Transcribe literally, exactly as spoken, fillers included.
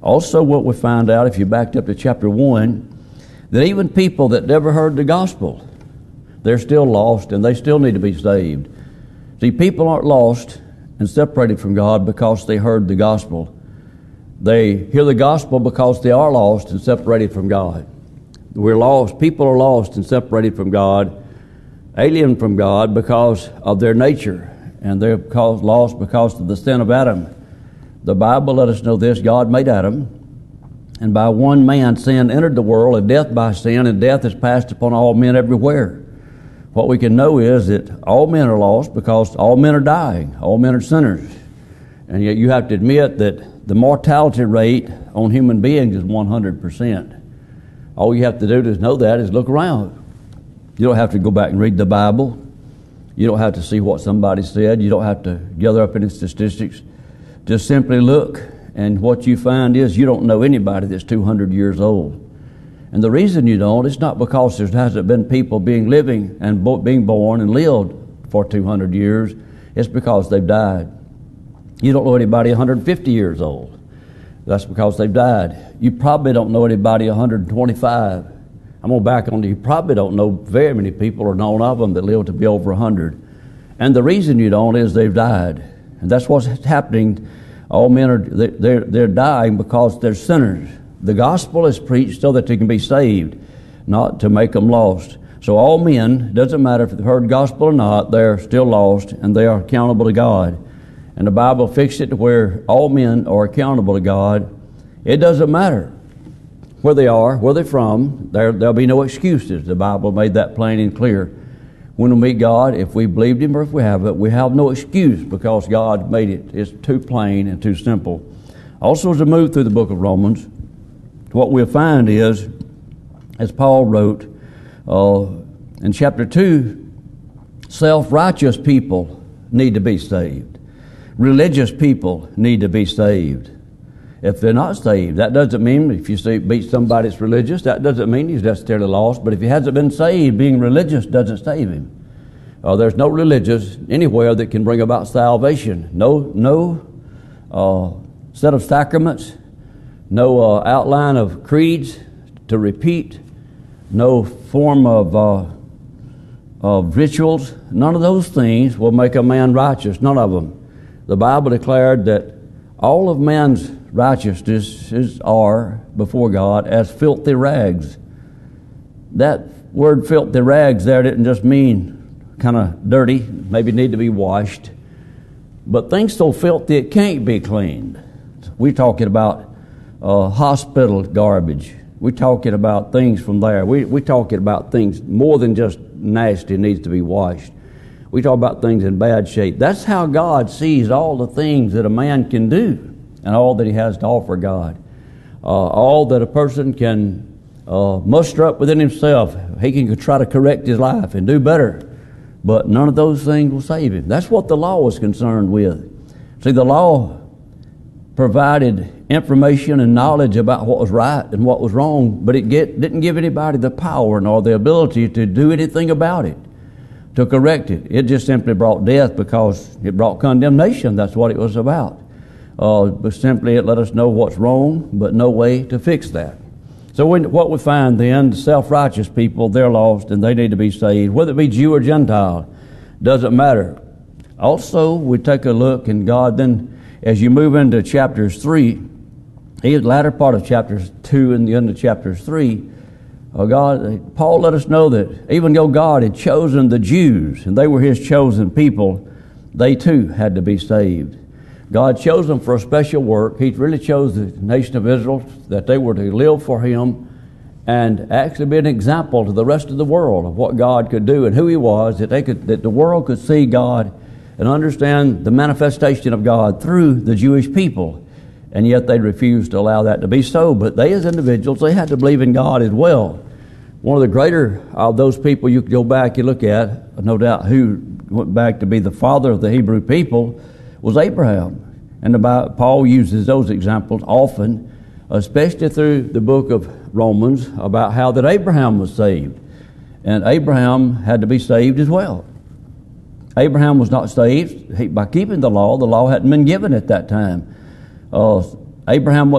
Also, what we find out, if you backed up to chapter one, that even people that never heard the gospel, they're still lost and they still need to be saved. See, people aren't lost and separated from God because they heard the gospel. They hear the gospel because they are lost and separated from God. We're lost. People are lost and separated from God, alien from God because of their nature, and they're caused, lost because of the sin of Adam. The Bible let us know this: God made Adam, and by one man sin entered the world, and death by sin, and death is passed upon all men everywhere. What we can know is that all men are lost because all men are dying. All men are sinners. And yet you have to admit that the mortality rate on human beings is one hundred percent. All you have to do to know that is look around. You don't have to go back and read the Bible. You don't have to see what somebody said. You don't have to gather up any statistics. Just simply look, and what you find is you don't know anybody that's two hundred years old. And the reason you don't, it's not because there hasn't been people being living and bo- being born and lived for two hundred years. It's because they've died. You don't know anybody one hundred fifty years old. That's because they've died. You probably don't know anybody one hundred twenty-five. I'm going to back on to you. probably don't know very many people or none of them that live to be over one hundred. And the reason you don't is they've died. And that's what's happening. All men are they're, they're dying because they're sinners. The gospel is preached so that they can be saved, not to make them lost. So all men, doesn't matter if they've heard gospel or not, they're still lost and they are accountable to God. And the Bible fixed it to where all men are accountable to God. It doesn't matter where they are, where they're from. There, there'll be no excuses. The Bible made that plain and clear. When we meet God, if we believed Him or if we haven't, we have no excuse because God made it. It's too plain and too simple. Also, as we move through the book of Romans, what we'll find is, as Paul wrote uh, in chapter two, self-righteous people need to be saved. Religious people need to be saved. If they're not saved, that doesn't mean if you see, beat somebody that's religious, that doesn't mean he's necessarily lost. But if he hasn't been saved, being religious doesn't save him. Uh, there's no religious anywhere that can bring about salvation. No, no uh, set of sacraments, no uh, outline of creeds to repeat, no form of, uh, of rituals. None of those things will make a man righteous. None of them. The Bible declared that all of man's righteousnesses are before God as filthy rags. That word filthy rags there didn't just mean kind of dirty, maybe need to be washed, but things so filthy it can't be cleaned. We're talking about uh, hospital garbage. We're talking about things from there. We, we're talking about things more than just nasty needs to be washed. We talk about things in bad shape. That's how God sees all the things that a man can do and all that he has to offer God. Uh, all that a person can uh, muster up within himself. He can try to correct his life and do better. But none of those things will save him. That's what the law was concerned with. See, the law provided information and knowledge about what was right and what was wrong, but it get, didn't give anybody the power nor the ability to do anything about it, to correct it. It just simply brought death because it brought condemnation. That's what it was about. Uh, but simply it let us know what's wrong, but no way to fix that. So when, what we find then, the self-righteous people, they're lost and they need to be saved, whether it be Jew or Gentile, doesn't matter. Also, we take a look, and God then, as you move into chapters three, the latter part of chapters two and the end of chapters three, uh, God, Paul let us know that even though God had chosen the Jews and they were His chosen people, they too had to be saved. God chose them for a special work. He really chose the nation of Israel that they were to live for Him and actually be an example to the rest of the world of what God could do and who He was, that they could, that the world could see God and understand the manifestation of God through the Jewish people. And yet they refused to allow that to be so. But they as individuals, they had to believe in God as well. One of the greater of those people you could go back and look at, no doubt who went back to be the father of the Hebrew people, was Abraham. And about, Paul uses those examples often, especially through the book of Romans, about how that Abraham was saved. And Abraham had to be saved as well. Abraham was not saved he, by keeping the law. The law hadn't been given at that time. Uh, Abraham